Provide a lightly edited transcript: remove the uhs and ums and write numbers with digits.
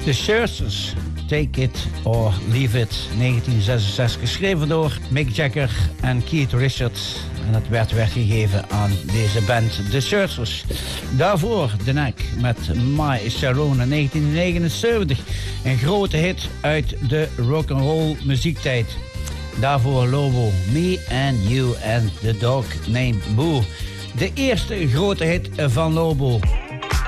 The Searchers, Take It or Leave It, 1966, geschreven door Mick Jagger en Keith Richards. En dat werd gegeven aan deze band, The Searchers. Daarvoor The Knack met My Sharona, 1979. Een grote hit uit de rock'n'roll muziektijd. Daarvoor Lobo, Me and You and the Dog Named Boo. De eerste grote hit van Lobo.